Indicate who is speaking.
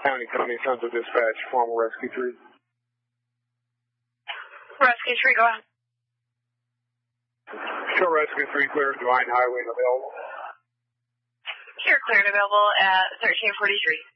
Speaker 1: County Central Dispatch, formal Rescue 3.
Speaker 2: Rescue 3, go ahead.
Speaker 1: Show Rescue 3 clear of Divine Highway and available.
Speaker 2: You're clear and available at 1343.